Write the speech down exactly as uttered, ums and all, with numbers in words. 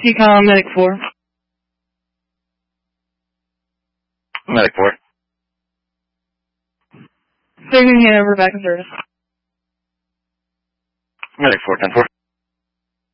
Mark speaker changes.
Speaker 1: C COM, Medic four.
Speaker 2: Medic four.
Speaker 1: Saving hand over back in service.
Speaker 2: Medic four, ten four.